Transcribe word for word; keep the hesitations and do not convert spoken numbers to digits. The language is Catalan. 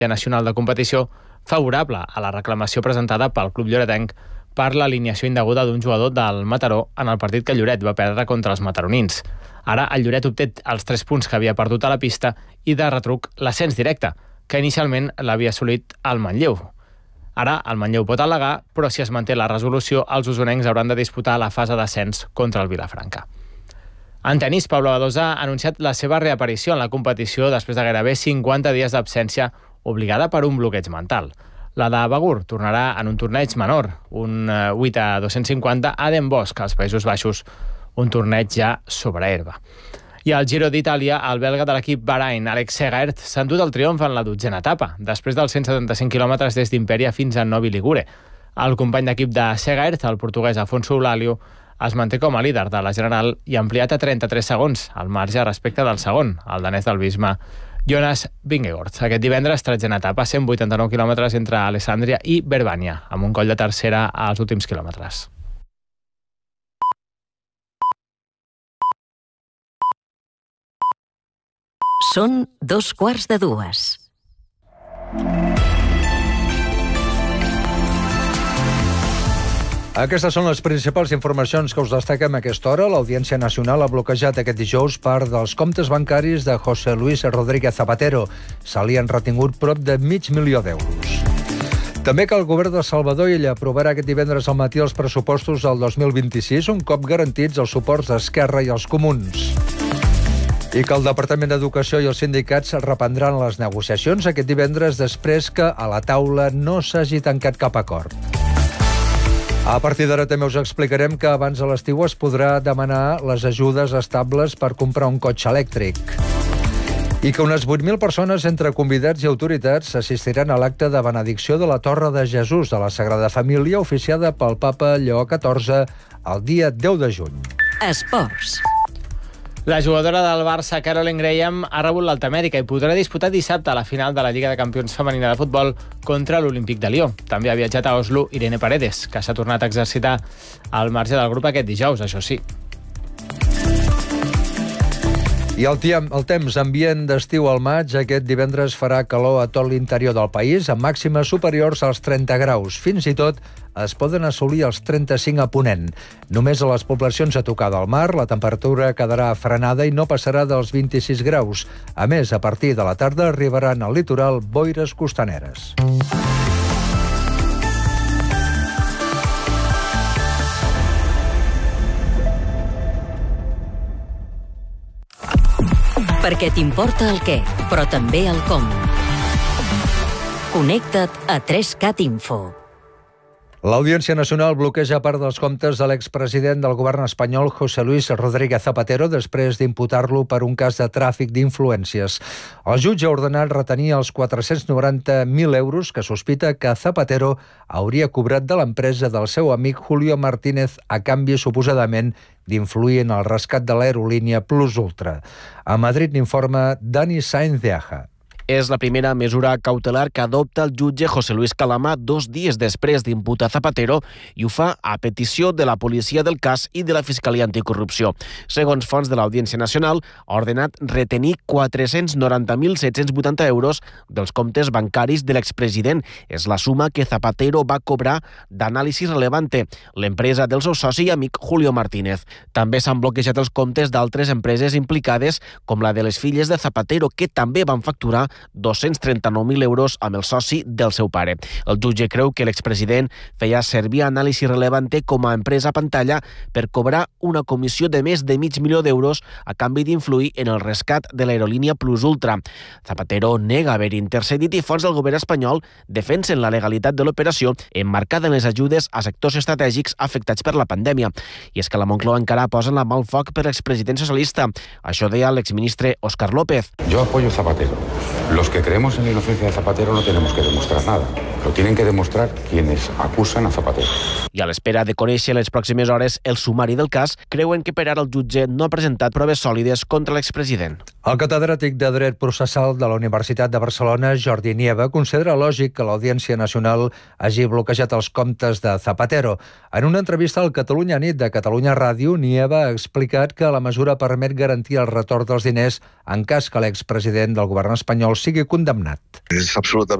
nacional de competició favorable a la reclamació presentada pel club lloretenc per l'alineació indeguda d'un jugador del Mataró en el partit que Lloret va perdre contra els mataronins. Ara el Lloret obté els tres punts que havia perdut a la pista i de retruc l'ascens directe, que inicialment l'havia assolit el Manlleu. Ara el Manlleu pot al·legar, però si es manté la resolució, els usonencs hauran de disputar la fase d'ascens contra el Vilafranca. En tenis, Pablo Badosa ha anunciat la seva reaparició en la competició després de gairebé cinquanta dies d'absència obligada per un bloqueig mental. La de Begur tornarà en un torneig menor, un vuit a dos-cents cinquanta a Den Bosch, als Països Baixos, un torneig ja sobre herba. I al Giro d'Itàlia, el belga de l'equip Bahrain, Alex Segaert, s'ha endut el triomf en la dotzena etapa, després dels cent setanta-cinc quilòmetres des d'Imperia fins a Novi Ligure. El company d'equip de Segaert, el portuguès Afonso Eulàlio, es manté com a líder de la general i ha ampliat a trenta-tres segons, al marge respecte del segon, el danès del Visma, Jonas Vingegaard. Aquest divendres, tretzena etapa, cent vuitanta-nou quilòmetres entre Alessandria i Verbania, amb un coll de tercera als últims quilòmetres. Són dos quarts de dues. Aquestes són les principals informacions que us destaquem a aquesta hora. L'Audiència Nacional ha bloquejat aquest dijous part dels comptes bancaris de José Luis Rodríguez Zapatero. Se li han retingut prop de mig milió d'euros. També que el govern de Salvador Illa aprovarà aquest divendres al matí els pressupostos del dos mil vint-i-sis, un cop garantits els suports d'Esquerra i els comuns. I que el Departament d'Educació i els sindicats reprendran les negociacions aquest divendres després que a la taula no s'hagi tancat cap acord. A partir d'ara també us explicarem que abans de l'estiu es podrà demanar les ajudes estables per comprar un cotxe elèctric. I que unes vuit mil persones entre convidats i autoritats assistiran a l'acte de benedicció de la Torre de Jesús de la Sagrada Família oficiada pel papa Lleó catorze el dia deu de juny. Esports. La jugadora del Barça, Caroline Graham, ha rebut l'alta mèdica i podrà disputar dissabte la final de la Lliga de Campions femenina de futbol contra l'Olímpic de Lió. També ha viatjat a Oslo Irene Paredes, que s'ha tornat a exercitar al marge del grup aquest dijous, això sí. I el, tia, el temps ambient d'estiu al maig, aquest divendres farà calor a tot l'interior del país, amb màximes superiors als trenta graus. Fins i tot es poden assolir els trenta-cinc a Ponent. Només a les poblacions a tocar del mar la temperatura quedarà frenada i no passarà dels vint-i-sis graus. A més, a partir de la tarda arribaran al litoral boires costaneres. Perquè t'importa el què, però també el com. Connecta't a tres cat Info. L'Audiència Nacional bloqueja part dels comptes de l'expresident del govern espanyol José Luis Rodríguez Zapatero després d'imputar-lo per un cas de tràfic d'influències. El jutge ha ordenat retenir els quatre-cents noranta mil euros que sospita que Zapatero hauria cobrat de l'empresa del seu amic Julio Martínez a canvi, suposadament, d'influir en el rescat de l'aerolínia Plus Ultra. A Madrid n'informa Dani Sainz de Aja. És la primera mesura cautelar que adopta el jutge José Luis Calama dos dies després d'imputar Zapatero i ho fa a petició de la policia del cas i de la Fiscalia Anticorrupció. Segons fonts de l'Audiència Nacional, ha ordenat retenir quatre-cents noranta mil set-cents vuitanta euros dels comptes bancaris de l'expresident. És la suma que Zapatero va cobrar d'Anàlisi Relevante, l'empresa del seu soci i amic Julio Martínez. També s'han bloquejat els comptes d'altres empreses implicades, com la de les filles de Zapatero, que també van facturar dos-cents trenta-nou mil euros amb el soci del seu pare. El jutge creu que l'expresident feia servir Anàlisi Relevante com a empresa pantalla per cobrar una comissió de més de mig milió d'euros a canvi d'influir en el rescat de l'aerolínia Plus Ultra. Zapatero nega haver intercedit i fonts del govern espanyol defensen la legalitat de l'operació emmarcada en les ajudes a sectors estratègics afectats per la pandèmia. I és que la Moncloa encara posa la mà al foc per l'expresident socialista. Això deia l'exministre Óscar López. Yo apoyo a Zapatero. Los que creemos en la inocencia de Zapatero no tenemos que demostrar nada. Lo tienen que demostrar quienes acusan a Zapatero. I a l'espera de conèixer les pròximes hores el sumari del cas, creuen que per ara el jutge no ha presentat proves sòlides contra l'expresident. El catedràtic de Dret Processal de la Universitat de Barcelona, Jordi Nieva, considera lògic que l'Audiència Nacional hagi bloquejat els comptes de Zapatero. En una entrevista al Catalunya Nit de Catalunya Ràdio, Nieva ha explicat que la mesura permet garantir el retorn dels diners en cas que l'expresident del govern espanyol sigui condemnat. És absolutament